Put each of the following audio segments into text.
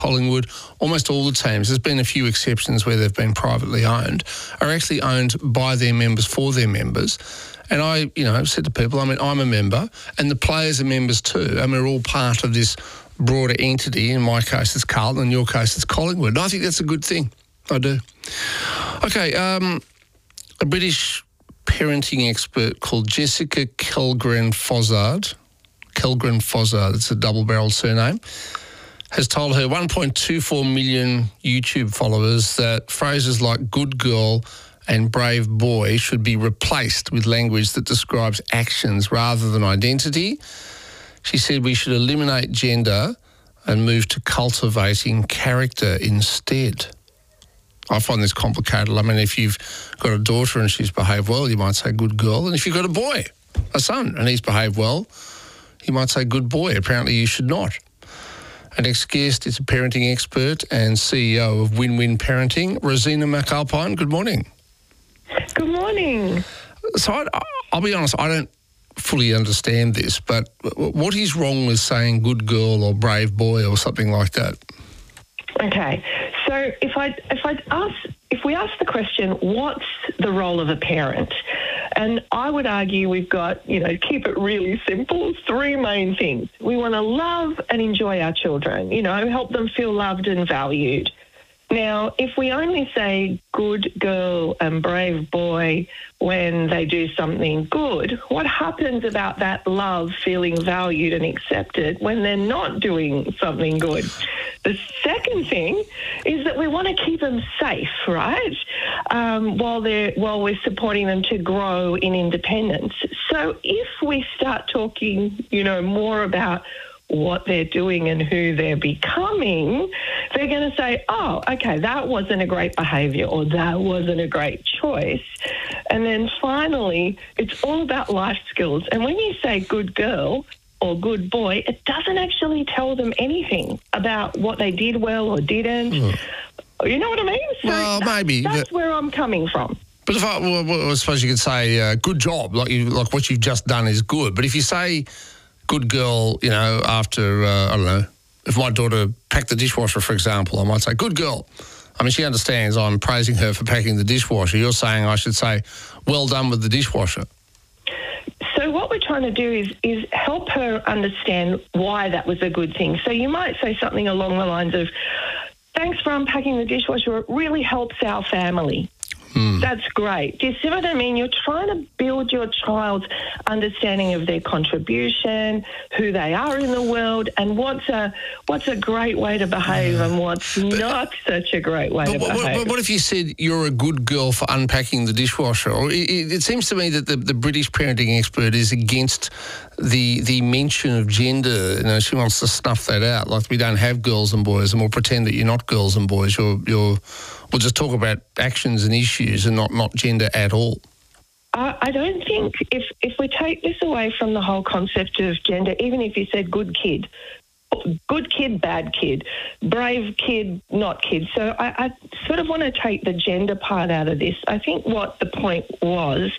Collingwood, almost all the teams, there's been a few exceptions where they've been privately owned, are actually owned by their members for their members. And I've said to people, I'm a member and the players are members too. And we're all part of this broader entity. In my case, it's Carlton. In your case, it's Collingwood. And I think that's a good thing. I do. Okay, a British parenting expert called Jessica Kellgren-Fozzard, it's a double-barreled surname, has told her 1.24 million YouTube followers that phrases like good girl and brave boy should be replaced with language that describes actions rather than identity. She said we should eliminate gender and move to cultivating character instead. I find this complicated. I mean, if you've got a daughter and she's behaved well, you might say good girl. And if you've got a boy, a son, and he's behaved well, you might say good boy. Apparently you should not. Our next guest is a parenting expert and CEO of Win-Win Parenting, Rosina McAlpine. Good morning. Good morning. So I'll be honest, I don't fully understand this, but what is wrong with saying good girl or brave boy or something like that? Okay, so if we ask the question, what's the role of a parent? And I would argue we've got, keep it really simple, three main things. We want to love and enjoy our children, help them feel loved and valued. Now, if we only say good girl and brave boy when they do something good, what happens about that love, feeling valued and accepted when they're not doing something good? The second thing is that we want to keep them safe, right? While we're supporting them to grow in independence. So if we start talking, more about what they're doing and who they're becoming, they're going to say, oh, okay, that wasn't a great behaviour or that wasn't a great choice. And then finally, it's all about life skills. And when you say good girl or good boy, it doesn't actually tell them anything about what they did well or didn't. You know what I mean? So well, maybe. That's where I'm coming from. But if I suppose you could say good job, like what you've just done is good. But if you say good girl, after, I don't know, if my daughter packed the dishwasher, for example, I might say, good girl. I mean, she understands I'm praising her for packing the dishwasher. You're saying I should say, well done with the dishwasher. So what we're trying to do is help her understand why that was a good thing. So you might say something along the lines of, thanks for unpacking the dishwasher. It really helps our family. That's great. Do you see what I mean? You're trying to build your child's understanding of their contribution, who they are in the world, and what's a great way to behave and what's not such a great way to behave. What if you said you're a good girl for unpacking the dishwasher? Or it seems to me that the British parenting expert is against the mention of gender. She wants to snuff that out. Like we don't have girls and boys, and we'll pretend that you're not girls and boys. We'll just talk about actions and issues and not gender at all. I don't think if we take this away from the whole concept of gender, even if you said good kid, bad kid, brave kid, not kid. So I sort of want to take the gender part out of this. I think what the point was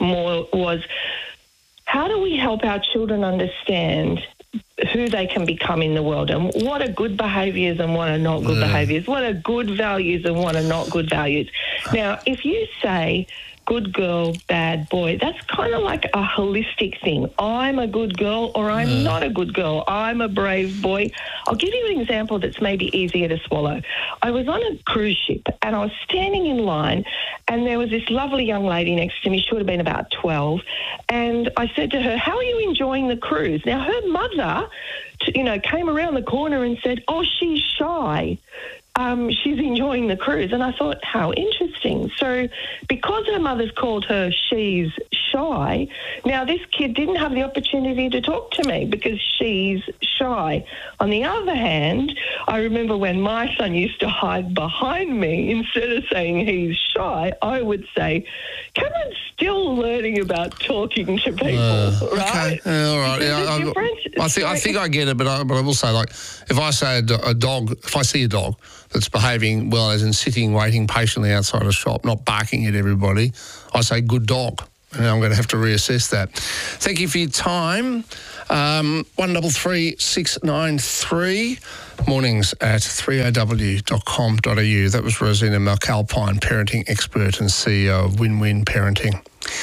how do we help our children understand who they can become in the world and what are good behaviours and what are not good behaviours, what are good values and what are not good values. Now, if you say good girl, bad boy, that's kind of like a holistic thing. I'm a good girl or I'm not a good girl. I'm a brave boy. I'll give you an example that's maybe easier to swallow. I was on a cruise ship and I was standing in line and there was this lovely young lady next to me. She would have been about 12. And I said to her, how are you enjoying the cruise? Now, her mother, came around the corner and said, oh, she's shy. She's enjoying the cruise. And I thought, how interesting. So because her mother's called her she's shy, now this kid didn't have the opportunity to talk to me because she's shy. On the other hand, I remember when my son used to hide behind me, instead of saying he's shy, I would say, Cameron's still learning about talking to people, right? Okay. All right. I think I get it, but I will say, like, if I say if I see a dog that's behaving well, as in sitting, waiting patiently outside a shop, not barking at everybody, I say good dog. And I'm going to have to reassess that. Thank you for your time. 133693. Mornings at 3ow.com.au. That was Rosina McAlpine, parenting expert and CEO of Win-Win Parenting.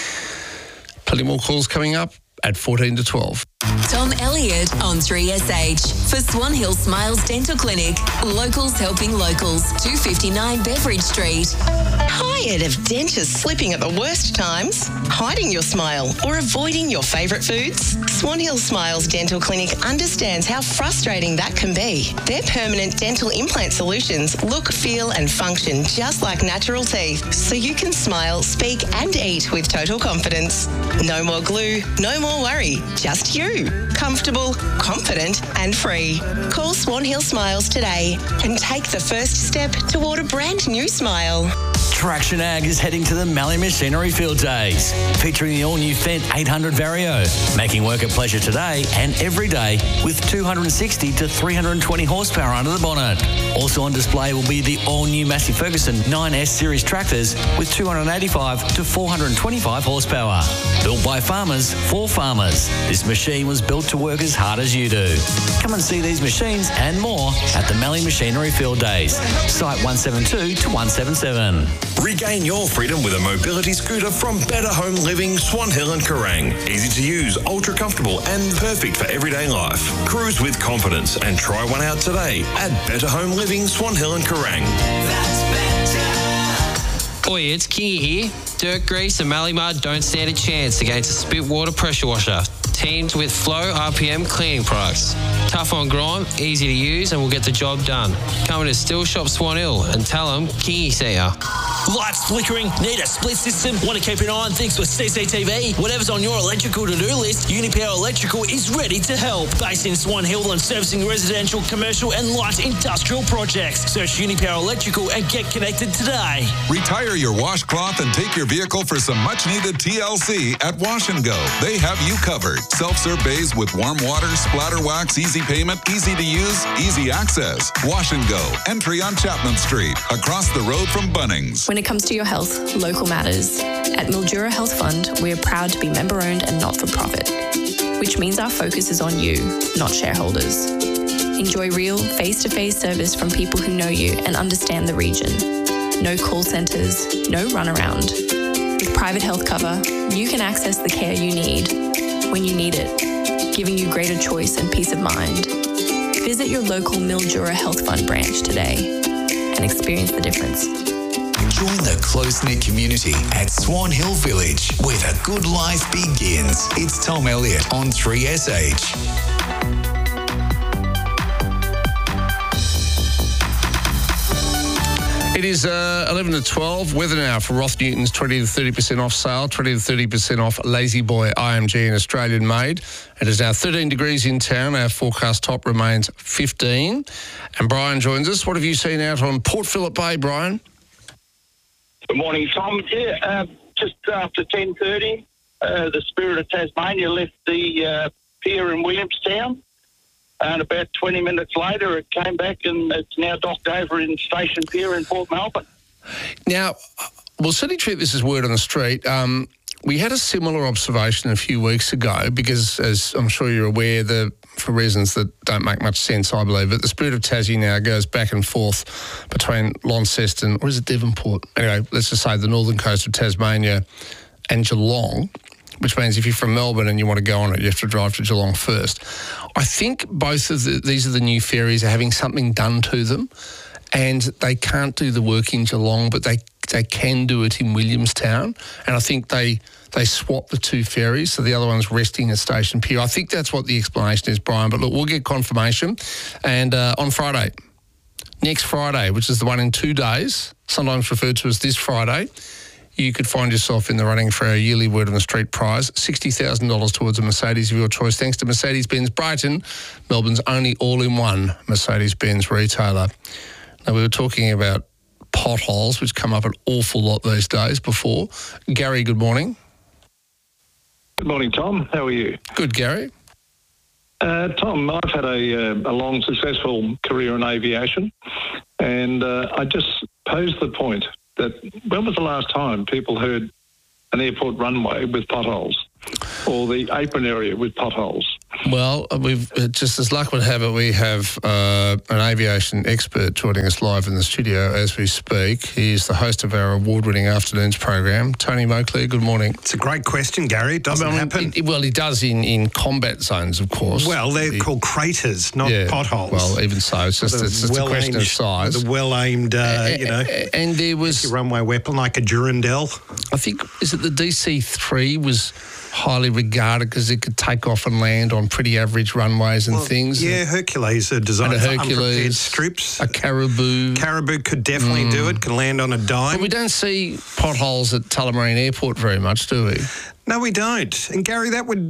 Plenty more calls coming up at 14 to 12. Tom Elliott on 3SH for Swan Hill Smiles Dental Clinic. Locals helping locals. 259 Beveridge Street. Tired of dentists slipping at the worst times? Hiding your smile or avoiding your favourite foods? Swan Hill Smiles Dental Clinic understands how frustrating that can be. Their permanent dental implant solutions look, feel and function just like natural teeth, so you can smile, speak and eat with total confidence. No more glue, no more worry, just you. Comfortable, confident and free. Call Swan Hill Smiles today and take the first step toward a brand new smile. Traction Ag is heading to the Mallee Machinery Field Days, featuring the all-new Fendt 800 Vario, making work a pleasure today and every day with 260 to 320 horsepower under the bonnet. Also on display will be the all-new Massey Ferguson 9S Series tractors with 285 to 425 horsepower. Built by farmers for farmers, this machine was built to work as hard as you do. Come and see these machines and more at the Mallee Machinery Field Days, site 172 to 177. Regain your freedom with a mobility scooter from Better Home Living, Swan Hill and Kerrang. Easy to use, ultra comfortable and perfect for everyday life. Cruise with confidence and try one out today at Better Home Living, Swan Hill and Kerrang. That's better. Oi, it's Kingy here. Dirt, grease and mallee mud don't stand a chance against a spit water pressure washer. Teamed with Flow RPM cleaning products. Tough on grime, easy to use and will get the job done. Come to Still Shop Swan Hill and tell them Kingy sent ya. Lights flickering? Need a split system? Want to keep an eye on things with CCTV? Whatever's on your electrical to-do list, Unipower Electrical is ready to help. Based in Swan Hill and servicing residential, commercial and light industrial projects. Search Unipower Electrical and get connected today. Retire your washcloth and take your vehicle for some much-needed TLC at Wash & Go. They have you covered. Self-serve bays with warm water, splatter wax, easy payment, easy to use, easy access. Wash & Go. Entry on Chapman Street, across the road from Bunnings. When it comes to your health, local matters. At Mildura Health Fund, we are proud to be member-owned and not-for-profit, which means our focus is on you, not shareholders. Enjoy real, face-to-face service from people who know you and understand the region. No call centres, no runaround. With private health cover, you can access the care you need when you need it, giving you greater choice and peace of mind. Visit your local Mildura Health Fund branch today and experience the difference. Join the close-knit community at Swan Hill Village, where the good life begins. It's Tom Elliott on 3SH. It is 11 to 12. Weather now for Roth Newton's 20 to 30% off sale, 20 to 30% off Lazy Boy IMG and Australian made. It is now 13 degrees in town. Our forecast top remains 15. And Brian joins us. What have you seen out on Port Phillip Bay, Brian? Good morning, Tom. Yeah, just after 10:30, the Spirit of Tasmania left the pier in Williamstown. And about 20 minutes later, it came back and it's now docked over in Station Pier in Port Melbourne. Now, we'll certainly treat this as word on the street. We had a similar observation a few weeks ago because, as I'm sure you're aware, for reasons that don't make much sense, I believe, but the Spirit of Tassie now goes back and forth between Launceston, or is it Devonport? Anyway, let's just say the northern coast of Tasmania and Geelong, which means if you're from Melbourne and you want to go on it, you have to drive to Geelong first. I think both of these are the new ferries are having something done to them, and they can't do the work in Geelong, but they can do it in Williamstown. And I think they swap the two ferries, so the other one's resting at Station Pier. I think that's what the explanation is, Brian. But look, we'll get confirmation. And on Friday, next Friday, which is the one in 2 days, sometimes referred to as this Friday, you could find yourself in the running for our yearly Word on the Street prize, $60,000 towards a Mercedes of your choice, thanks to Mercedes-Benz Brighton, Melbourne's only all-in-one Mercedes-Benz retailer. Now, we were talking about potholes, which come up an awful lot these days before. Gary, good morning. Good morning, Tom. How are you? Good, Gary. Tom, I've had a long, successful career in aviation, and I just posed the point that when was the last time people heard an airport runway with potholes or the apron area with potholes? Well, we've just as luck would have it, we have an aviation expert joining us live in the studio as we speak. He's the host of our award-winning afternoons program. Tony Moakley, good morning. It's a great question, Gary. It doesn't happen. He does in combat zones, of course. Well, they're called craters, not potholes. Well, even so, it's just a question of size. The well-aimed, and there was runway weapon like a Durandal. I think, is it the DC-3 was highly regarded because it could take off and land on pretty average runways and things. Yeah, Hercules are designed for unprepared strips. A Caribou. Caribou could definitely do it, can land on a dime. But we don't see potholes at Tullamarine Airport very much, do we? No, we don't. And Gary,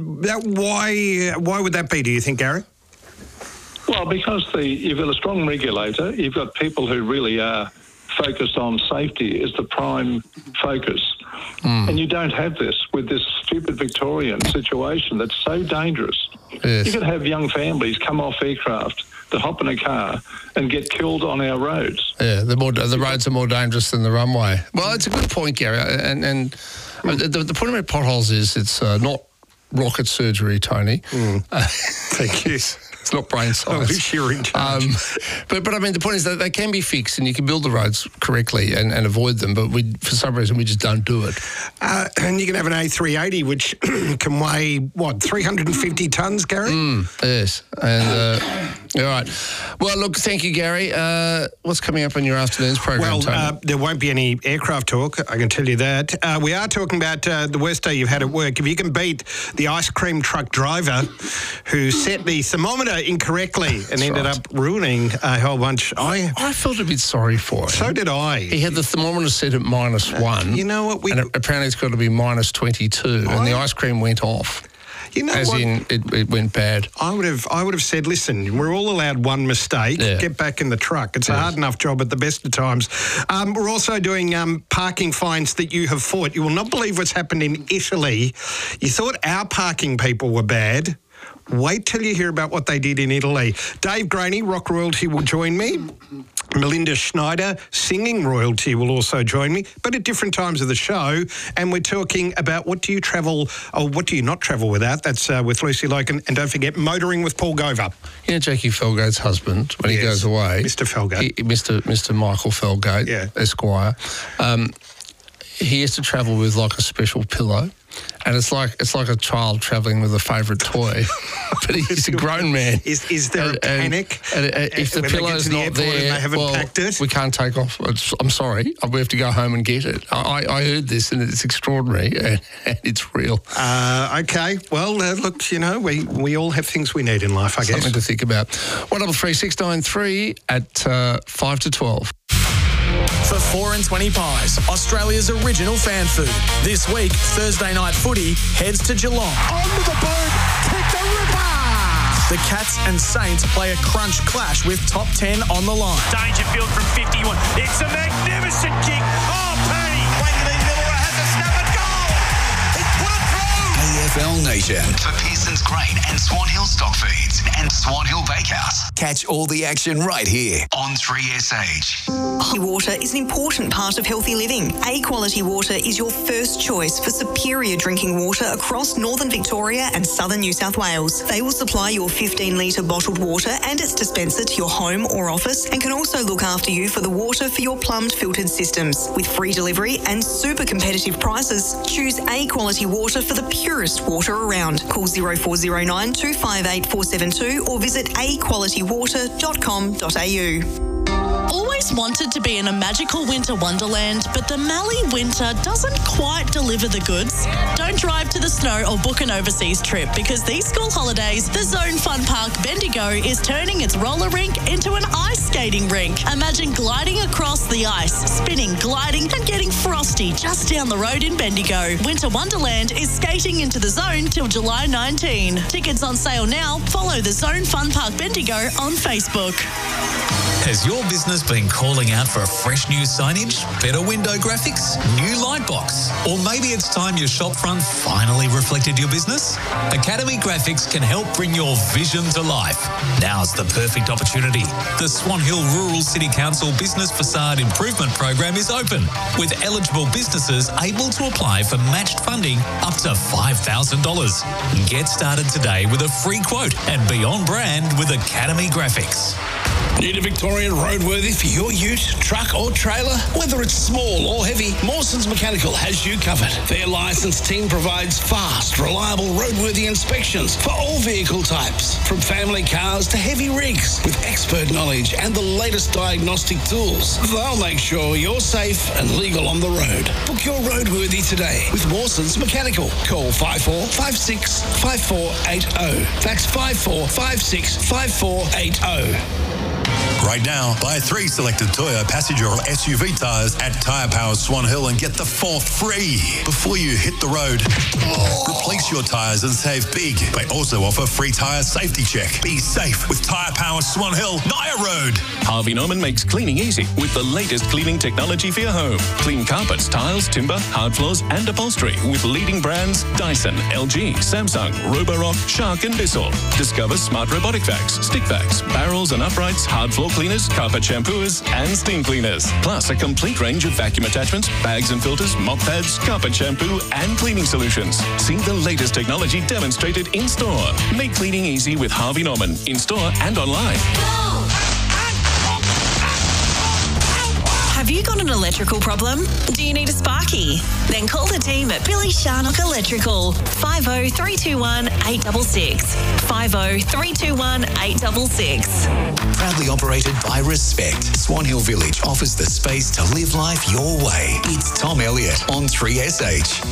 why would that be, do you think, Gary? Well, because you've got a strong regulator, you've got people who really are focused on safety as the prime focus. And you don't have this with this stupid Victorian situation that's so dangerous. Yes. You could have young families come off aircraft that hop in a car and get killed on our roads. Yeah, the roads are more dangerous than the runway. Well, it's a good point, Gary. And the point about potholes is it's not rocket surgery, Tony. Thank you. It's not brain science. I wish you were in charge. But I mean, the point is that they can be fixed and you can build the roads correctly and avoid them, but for some reason we just don't do it. And you can have an A380 which can weigh, 350 tonnes, Gary? Yes. And, all right. Well, look, thank you, Gary. What's coming up on your afternoon's program, Tony? There won't be any aircraft talk, I can tell you that. We are talking about the worst day you've had at work. If you can beat the ice cream truck driver who set the thermometer incorrectly and ended up ruining a whole bunch. I felt a bit sorry for him. So did I. He had the thermometer set at -1. You know what? And apparently it's got to be -22, and the ice cream went off. You know As what? in, it went bad. I would have said, listen, we're all allowed one mistake. Yeah. Get back in the truck. It's a hard enough job at the best of times. We're also doing parking fines that you have fought. You will not believe what's happened in Italy. You thought our parking people were bad. Wait till you hear about what they did in Italy. Dave Graney, rock royalty, will join me. Melinda Schneider, singing royalty, will also join me, but at different times of the show. And we're talking about what do you not travel without? That's with Lucy Loken. And don't forget, motoring with Paul Gover. You know Jackie Felgate's husband, when he goes away... Mr. Felgate. Mr. Michael Felgate, Esquire. He has to travel with like a special pillow. And it's like a child travelling with a favourite toy, but he's a grown man. Is there a panic? And if the pillow's not there, and they haven't packed it? We can't take off. I'm sorry, we have to go home and get it. I heard this, and it's extraordinary, and it's real. Okay, well, look, you know, we all have things we need in life, I guess. Something to think about. 133 693 at 5 to 12. For 4 and 20 pies, Australia's original fan food. This week, Thursday night footy heads to Geelong. Onto the boot, kick the ripper! The Cats and Saints play a crunch clash with top 10 on the line. Dangerfield from 51. It's a magnificent kick. Oh, Paddy! Wangley Miller has a snap and goal! He's put it through! AFL Nation for Pearson's Grain and Swan Hill Stock Feeds and Swan Hill Bakehouse. Catch all the action right here on 3SH. Water is an important part of healthy living. A Quality Water is your first choice for superior drinking water across northern Victoria and southern New South Wales. They will supply your 15-litre bottled water and its dispenser to your home or office and can also look after you for the water for your plumbed filtered systems. With free delivery and super competitive prices, choose A Quality Water for the purest water around. Call 0409 258 472 or visit aqualitywater.com.au. Always wanted to be in a magical winter wonderland, but the Mallee winter doesn't quite deliver the goods. Don't drive to the snow or book an overseas trip because these school holidays, the Zone Fun Park Bendigo is turning its roller rink into an ice skating rink. Imagine gliding across the ice, spinning, gliding and getting frosty just down the road in Bendigo. Winter Wonderland is skating into the zone till July 19. Tickets on sale now. Follow the Zone Fun Park Bendigo on Facebook. Has your business been calling out for a fresh new signage, better window graphics, new light box? Or maybe it's time your shop front finally reflected your business? Academy Graphics can help bring your vision to life. Now's the perfect opportunity. The Swan Hill Rural City Council Business Facade Improvement Program is open, with eligible businesses able to apply for matched funding up to $5,000. Get started today with a free quote and be on brand with Academy Graphics. Need a Victorian roadworthy for your ute, truck or trailer? Whether it's small or heavy, Mawson's Mechanical has you covered. Their licensed team provides fast, reliable roadworthy inspections for all vehicle types, from family cars to heavy rigs, with expert knowledge and the latest diagnostic tools. They'll make sure you're safe and legal on the road. Book your roadworthy today with Mawson's Mechanical. Call 5456 5480. That's 5456 5480. Right now, buy 3 selected Toyota passenger or SUV tyres at Tyre Power Swan Hill and get the 4th free before you hit the road. Replace your tyres and save big. They also offer free tyre safety check. Be safe with Tyre Power Swan Hill, Naya Road. Harvey Norman makes cleaning easy with the latest cleaning technology for your home. Clean carpets, tiles, timber, hard floors and upholstery with leading brands Dyson, LG, Samsung, Roborock, Shark and Bissell. Discover smart robotic vacs, stick vacs, barrels and uprights, hard floor cleaners, carpet shampooers and steam cleaners. Plus a complete range of vacuum attachments, bags and filters, mop pads, carpet shampoo and cleaning solutions. See the latest technology demonstrated in store. Make cleaning easy with Harvey Norman in store and online. Have you got an electrical problem? Do you need a sparky? Then call the team at Billy Sharnock Electrical. 50 321 866. 50 321 866. Proudly operated by Respect, Swan Hill Village offers the space to live life your way. It's Tom Elliott on 3SH.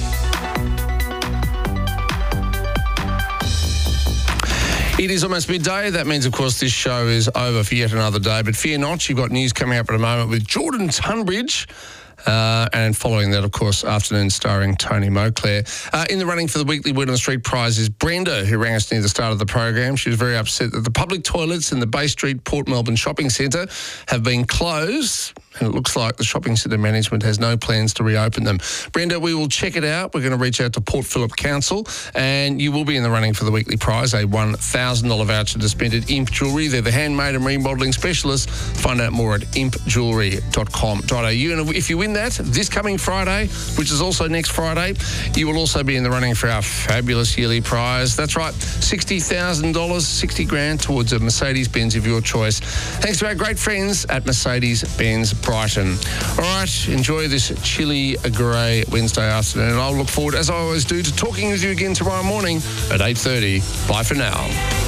It is almost midday. That means, of course, this show is over for yet another day. But fear not, you've got news coming up in a moment with Jordan Tunbridge. And following that, of course, afternoon starring Tony Moclair. In the running for the weekly Word on the Street prize is Brenda, who rang us near the start of the program. She was very upset that the public toilets in the Bay Street Port Melbourne Shopping Centre have been closed, and it looks like the shopping centre management has no plans to reopen them. Brenda, we will check it out. We're going to reach out to Port Phillip Council, and you will be in the running for the weekly prize, a $1,000 voucher to spend at Imp Jewellery. They're the handmade and remodelling specialists. Find out more at impjewellery.com.au. And if you win that this coming Friday, which is also next Friday, you will also be in the running for our fabulous yearly prize. That's right, $60,000, 60 grand towards a Mercedes-Benz of your choice. Thanks to our great friends at Mercedes-Benz Brighton. All right, enjoy this chilly grey Wednesday afternoon, and I'll look forward, as I always do, to talking with you again tomorrow morning at 8:30. Bye for now.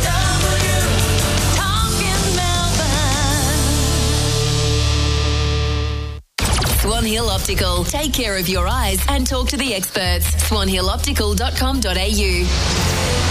Swan Hill Optical. Take care of your eyes and talk to the experts. swanhilloptical.com.au.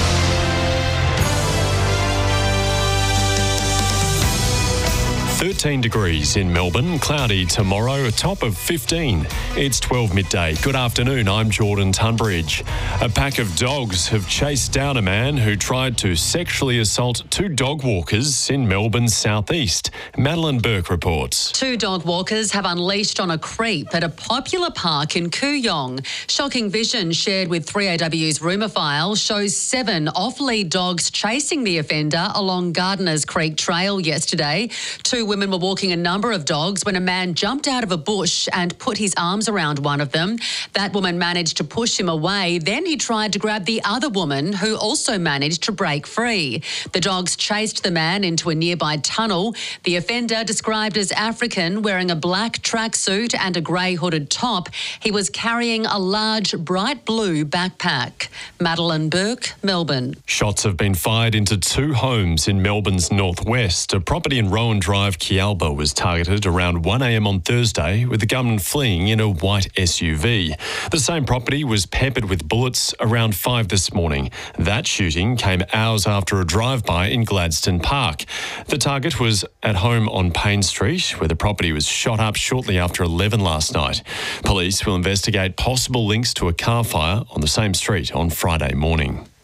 13 degrees in Melbourne, cloudy tomorrow, a top of 15. It's 12 midday. Good afternoon, I'm Jordan Tunbridge. A pack of dogs have chased down a man who tried to sexually assault 2 dog walkers in Melbourne's southeast. Madeline Burke reports. 2 dog walkers have unleashed on a creep at a popular park in Kooyong. Shocking vision shared with 3AW's rumour file shows 7 off-lead dogs chasing the offender along Gardeners Creek Trail yesterday. 2 women were walking a number of dogs when a man jumped out of a bush and put his arms around one of them. That woman managed to push him away. Then he tried to grab the other woman, who also managed to break free. The dogs chased the man into a nearby tunnel. The offender, described as African, wearing a black tracksuit and a grey hooded top. He was carrying a large bright blue backpack. Madeline Burke, Melbourne. Shots have been fired into 2 homes in Melbourne's northwest. A property in Rowan Drive, Kialba, was targeted around 1 a.m. on Thursday, with the gunman fleeing in a white SUV. The same property was peppered with bullets around 5 this morning. That shooting came hours after a drive-by in Gladstone Park. The target was at home on Payne Street, where the property was shot up shortly after 11 last night. Police will investigate possible links to a car fire on the same street on Friday morning.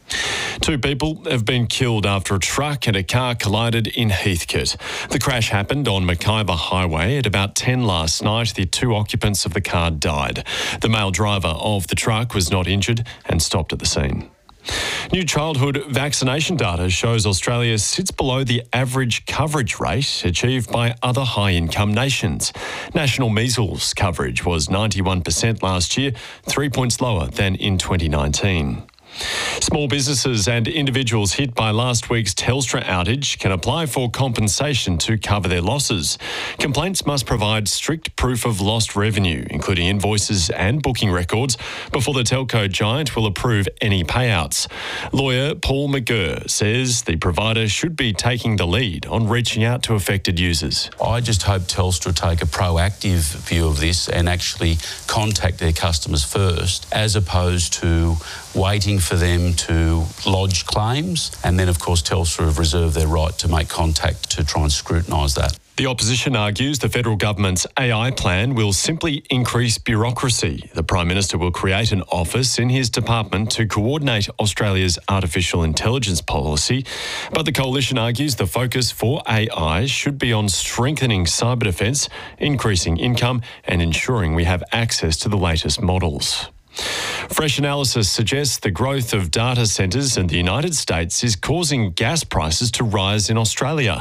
2 people have been killed after a truck and a car collided in Heathcote. The crash happened on McIver Highway at about 10 last night. The 2 occupants of the car died. The male driver of the truck was not injured and stopped at the scene. New childhood vaccination data shows Australia sits below the average coverage rate achieved by other high-income nations. National measles coverage was 91% last year, 3 points lower than in 2019. Small businesses and individuals hit by last week's Telstra outage can apply for compensation to cover their losses. Complaints must provide strict proof of lost revenue, including invoices and booking records, before the telco giant will approve any payouts. Lawyer Paul McGurr says the provider should be taking the lead on reaching out to affected users. I just hope Telstra take a proactive view of this and actually contact their customers first, as opposed to waiting for them to lodge claims, and then of course Telstra have reserved their right to make contact to try and scrutinise that. The opposition argues the federal government's AI plan will simply increase bureaucracy. The Prime Minister will create an office in his department to coordinate Australia's artificial intelligence policy, but the coalition argues the focus for AI should be on strengthening cyber defence, increasing income and ensuring we have access to the latest models. Fresh analysis suggests the growth of data centres in the United States is causing gas prices to rise in Australia.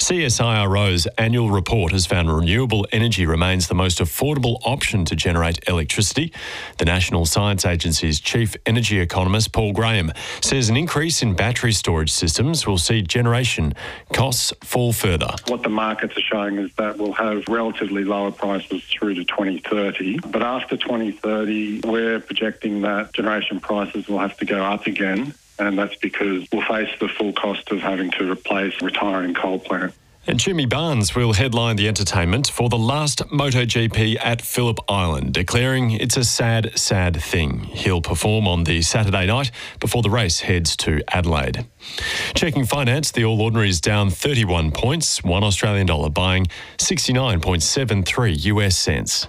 CSIRO's annual report has found renewable energy remains the most affordable option to generate electricity. The National Science Agency's chief energy economist, Paul Graham, says an increase in battery storage systems will see generation costs fall further. What the markets are showing is that we'll have relatively lower prices through to 2030. But after 2030, we're projecting that generation prices will have to go up again, and that's because we'll face the full cost of having to replace retiring coal plant. And Jimmy Barnes will headline the entertainment for the last MotoGP at Phillip Island, declaring it's a sad, sad thing. He'll perform on the Saturday night before the race heads to Adelaide. Checking finance, the All Ordinaries down 31 points, $1 Australian buying 69.73 US cents.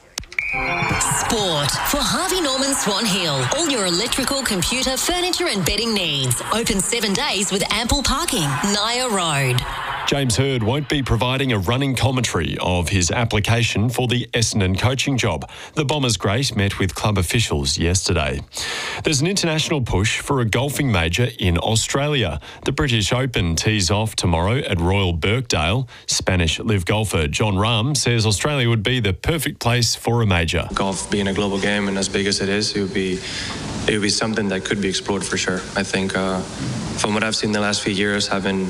Sport for Harvey Norman Swan Hill. All your electrical, computer, furniture and bedding needs. Open 7 days with ample parking. Naya Road. James Hird won't be providing a running commentary of his application for the Essendon coaching job. The Bombers great met with club officials yesterday. There's an international push for a golfing major in Australia. The British Open tees off tomorrow at Royal Birkdale. Spanish live golfer John Rahm says Australia would be the perfect place for a major. Golf being a global game and as big as it is, it would be something that could be explored for sure. I think from what I've seen the last few years, having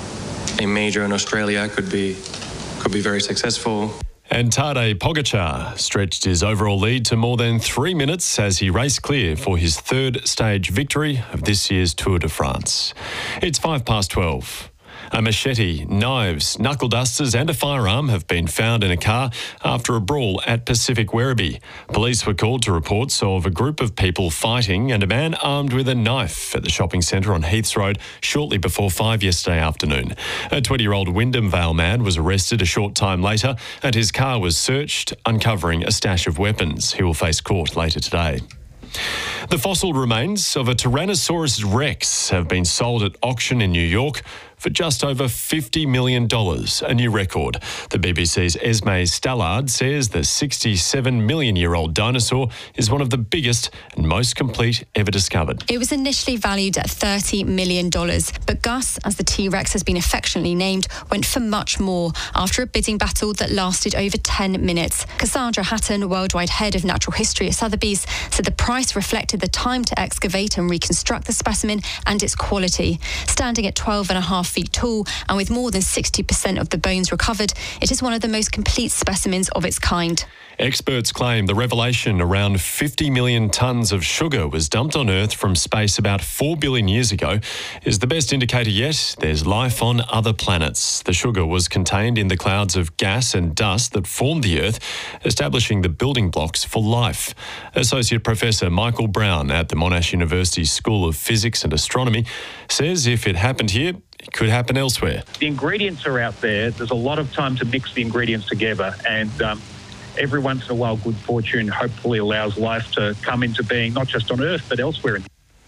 a major in Australia could be very successful. And Tadej Pogačar stretched his overall lead to more than 3 minutes as he raced clear for his third stage victory of this year's Tour de France. It's 12:05. A machete, knives, knuckle dusters and a firearm have been found in a car after a brawl at Pacific Werribee. Police were called to reports of a group of people fighting and a man armed with a knife at the shopping centre on Heaths Road shortly before 5 yesterday afternoon. A 20-year-old Wyndham Vale man was arrested a short time later and his car was searched, uncovering a stash of weapons. He will face court later today. The fossil remains of a Tyrannosaurus Rex have been sold at auction in New York for just over $50 million, a new record. The BBC's Esme Stallard says the 67-million-year-old dinosaur is one of the biggest and most complete ever discovered. It was initially valued at $30 million, but Gus, as the T-Rex has been affectionately named, went for much more after a bidding battle that lasted over 10 minutes. Cassandra Hatton, worldwide head of natural history at Sotheby's, said the price reflected the time to excavate and reconstruct the specimen and its quality. Standing at 12.5 feet tall and with more than 60% of the bones recovered, it is one of the most complete specimens of its kind. Experts claim the revelation around 50 million tonnes of sugar was dumped on Earth from space about 4 billion years ago is the best indicator yet there's life on other planets. The sugar was contained in the clouds of gas and dust that formed the Earth, establishing the building blocks for life. Associate Professor Michael Brown at the Monash University School of Physics and Astronomy says if it happened here, it could happen elsewhere. The ingredients are out there. There's a lot of time to mix the ingredients together, and every once in a while good fortune hopefully allows life to come into being, not just on Earth but elsewhere.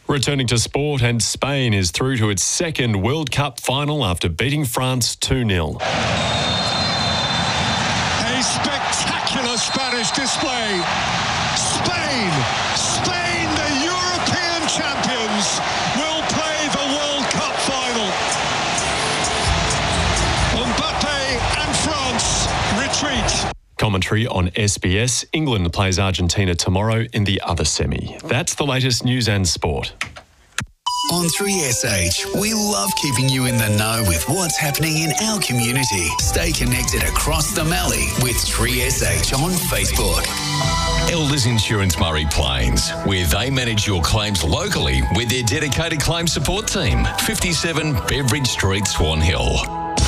Returning to sport, and Spain is through to its second World Cup final after beating France 2-0. A spectacular Spanish display. Spain, the European champions, will play the World Cup final. Mbappe and France retreat. Commentary on SBS. England plays Argentina tomorrow in the other semi. That's the latest news and sport. On 3SH, we love keeping you in the know with what's happening in our community. Stay connected across the Mallee with 3SH on Facebook. Elders Insurance Murray Plains, where they manage your claims locally with their dedicated claim support team. 57 Beveridge Street, Swan Hill.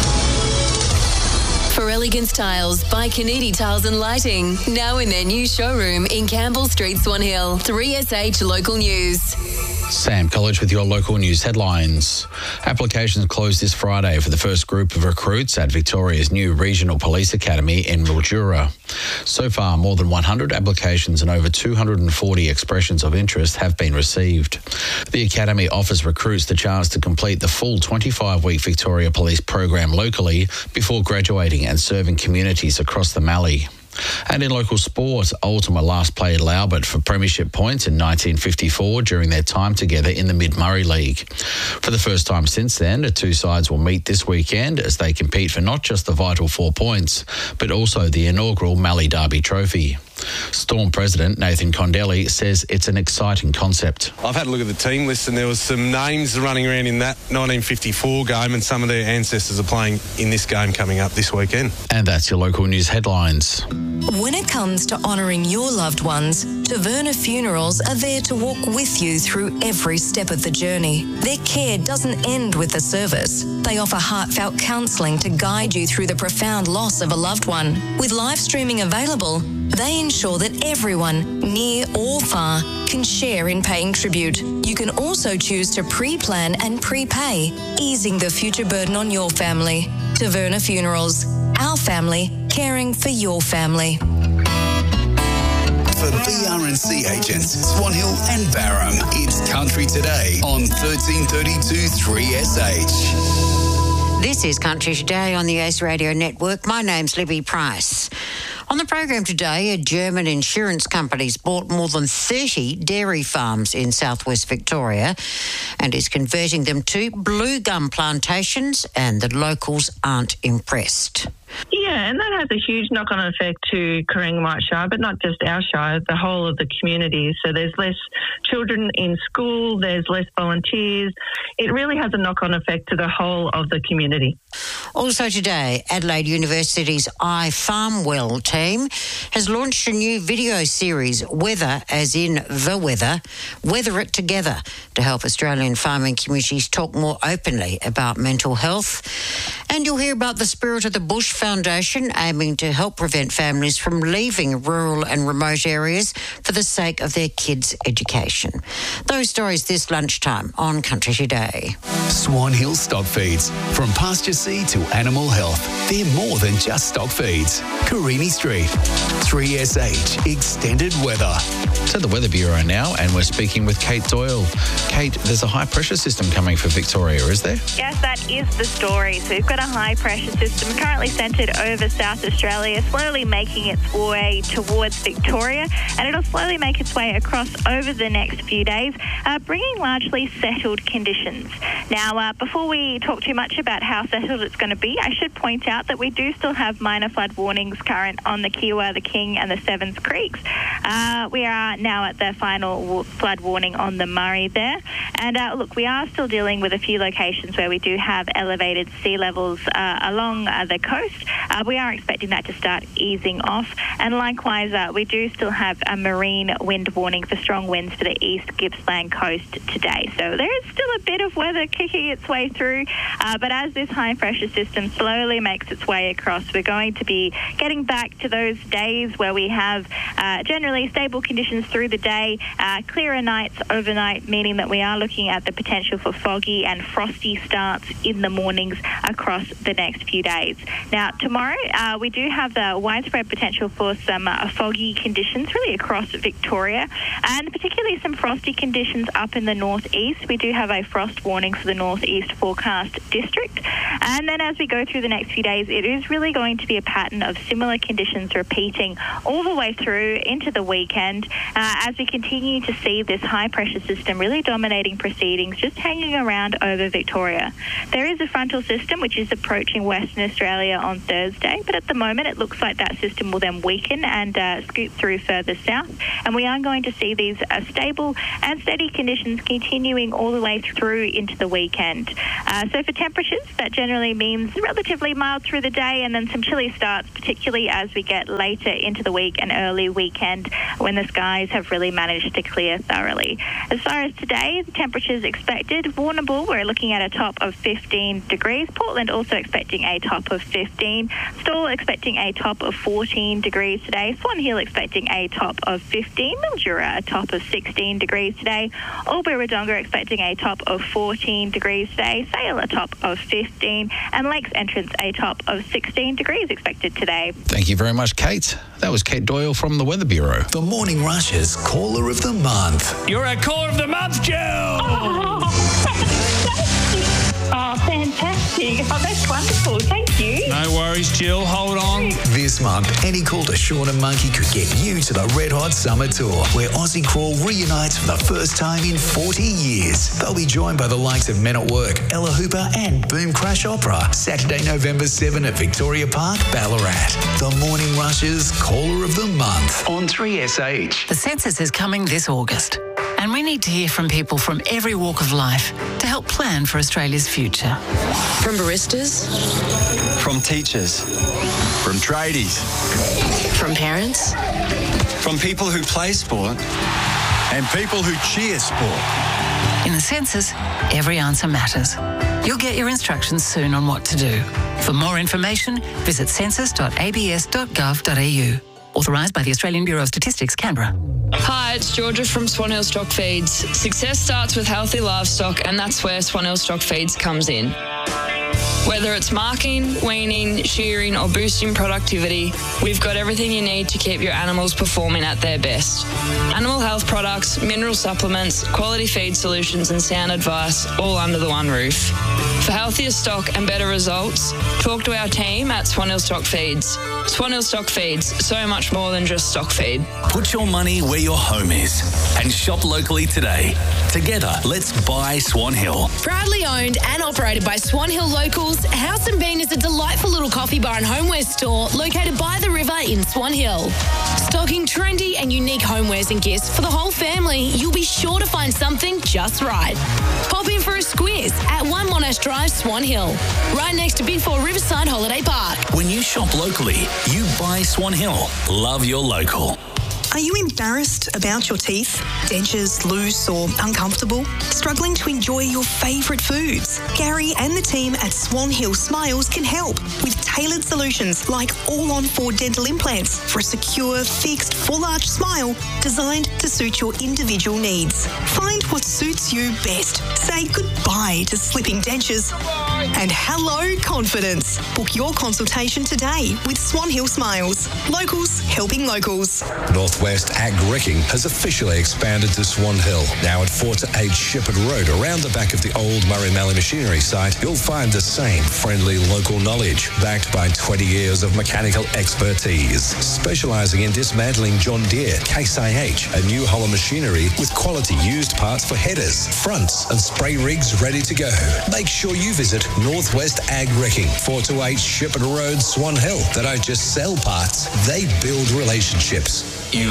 For elegant styles, by Canidi Tiles and Lighting. Now in their new showroom in Campbell Street, Swan Hill. 3SH Local News. Sam College with your local news headlines. Applications closed this Friday for the first group of recruits at Victoria's new Regional Police Academy in Mildura. So far, more than 100 applications and over 240 expressions of interest have been received. The Academy offers recruits the chance to complete the full 25-week Victoria Police program locally before graduating and serving communities across the Mallee. And in local sport, Ultima last played Laubert for premiership points in 1954 during their time together in the Mid-Murray League. For the first time since then, the two sides will meet this weekend as they compete for not just the vital 4 points, but also the inaugural Mallee Derby Trophy. Storm President Nathan Condelli says it's an exciting concept. I've had a look at the team list and there was some names running around in that 1954 game, and some of their ancestors are playing in this game coming up this weekend. And that's your local news headlines. When it comes to honouring your loved ones, Taverna Funerals are there to walk with you through every step of the journey. Their care doesn't end with the service. They offer heartfelt counselling to guide you through the profound loss of a loved one. With live streaming available, they ensure that everyone, near or far, can share in paying tribute. You can also choose to pre-plan and prepay, easing the future burden on your family. Taverna Funerals, our family, caring for your family. For BR&C agents, Swan Hill and Barham, it's Country Today on 1332 3SH. This is Country Today on the Ace Radio Network. My name's Libby Price. On the program today, a German insurance company's bought more than 30 dairy farms in southwest Victoria and is converting them to blue gum plantations, and the locals aren't impressed. Yeah, and that has a huge knock-on effect to Coringamite Shire, but not just our shire, the whole of the community. So there's less children in school, there's less volunteers. It really has a knock-on effect to the whole of the community. Also today, Adelaide University's iFarmWell team has launched a new video series, Weather as in the weather, Weather It Together, to help Australian farming communities talk more openly about mental health. And you'll hear about the Spirit of the Bush Foundation aiming to help prevent families from leaving rural and remote areas for the sake of their kids' education. Those stories this lunchtime on Country Today. Swan Hill Stock Feeds. From pasture seed to animal health, they're more than just stock feeds. Carini Street. 3SH Extended Weather. To the Weather Bureau now, and we're speaking with Kate Doyle. Kate, there's a high pressure system coming for Victoria, is there? Yes, that is the story. So we've got a high pressure system currently centred over South Australia, slowly making its way towards Victoria, and it'll slowly make its way across over the next few days, bringing largely settled conditions. Now, before we talk too much about how settled it's going to be, I should point out that we do still have minor flood warnings current on the Kiewa, the King and the Sevens Creeks. We are now at the final flood warning on the Murray there. And look, we are still dealing with a few locations where we do have elevated sea levels along the coast. We are expecting that to start easing off. And likewise, we do still have a marine wind warning for strong winds to the east Gippsland coast today. So there is still a bit of weather kicking its way through. But as this high pressure system slowly makes its way across, we're going to be getting back to those days where we have generally stable conditions through the day, clearer nights overnight, meaning that we are looking at the potential for foggy and frosty starts in the mornings across the next few days. Now, tomorrow, we do have the widespread potential for some foggy conditions really across Victoria, and particularly some frosty conditions up in the northeast. We do have a frost warning for the northeast forecast district. And then as we go through the next few days, it is really going to be a pattern of similar conditions repeating all the way through into the weekend as we continue to see this high pressure system really dominating proceedings, just hanging around over Victoria. There is a frontal system which is approaching Western Australia on Thursday, but at the moment it looks like that system will then weaken and scoot through further south, and we are going to see these stable and steady conditions continuing all the way through into the weekend. So for temperatures, that generally means relatively mild through the day and then some chilly starts, particularly as we get later into the week and early weekend when the skies have really managed to clear thoroughly. As far as today, the temperatures expected, Warrnambool, we're looking at a top of 15 degrees. Portland also expecting a top of 15. Stawell expecting a top of 14 degrees today. Swan Hill expecting a top of 15. Mildura a top of 16 degrees today. Albury-Wodonga expecting a top of 14 degrees today. Sale a top of 15. And Lakes Entrance a top of 16 degrees expected today. Thank you very much, Kate. That was Kate Doyle from the Weather Bureau. The Morning Rush's Caller of the Month. You're a Caller of the Month, Jill! Oh, fantastic. Oh, that's wonderful. Thank you. No worries, Jill. Hold on. This month, any call to Sean and Monkey could get you to the Red Hot Summer Tour, where Aussie Crawl reunites for the first time in 40 years. They'll be joined by the likes of Men at Work, Ella Hooper and Boom Crash Opera, Saturday, November 7 at Victoria Park, Ballarat. The Morning Rush's Caller of the Month on 3SH. The census is coming this August, and we need to hear from people from every walk of life to help plan for Australia's future. From baristas, from teachers, from tradies, from parents, from people who play sport and people who cheer sport. In the census, every answer matters. You'll get your instructions soon on what to do. For more information, visit census.abs.gov.au. Authorised by the Australian Bureau of Statistics, Canberra. Hi, it's Georgia from Swan Hill Stock Feeds. Success starts with healthy livestock, and that's where Swan Hill Stock Feeds comes in. Whether it's marking, weaning, shearing or boosting productivity, we've got everything you need to keep your animals performing at their best. Animal health products, mineral supplements, quality feed solutions and sound advice all under the one roof. For healthier stock and better results, talk to our team at Swan Hill Stock Feeds. Swan Hill Stock Feeds, so much more than just stock feed. Put your money where your home is and shop locally today. Together, let's buy Swan Hill. Proudly owned and operated by Swan Hill Locals, House and Bean is a delightful little coffee bar and homeware store located by the river in Swan Hill. Stocking trendy and unique homewares and gifts for the whole family, you'll be sure to find something just right. Pop in for a squiz at 1 Monash Drive, Swan Hill, right next to Big 4 Riverside Holiday Park. When you shop locally, you buy Swan Hill. Love your local. Are you embarrassed about your teeth? Dentures loose or uncomfortable? Struggling to enjoy your favourite foods? Gary and the team at Swan Hill Smiles can help with tailored solutions like all-on-4 dental implants for a secure, fixed, full-arch smile designed to suit your individual needs. Find what suits you best. Say goodbye to slipping dentures and hello confidence. Book your consultation today with Swan Hill Smiles. Locals helping locals. Northwest Ag Wrecking has officially expanded to Swan Hill. Now at 4 to 8 Shepherd Road, around the back of the old Murray Mallee machinery site, you'll find the same friendly local knowledge, backed by 20 years of mechanical expertise. Specialising in dismantling John Deere, Case IH, and New Holland machinery with quality used parts for headers, fronts and spray rigs ready to go. Make sure you visit Northwest Ag Wrecking, 4 to 8 Shepherd Road, Swan Hill. They don't just sell parts, they build relationships.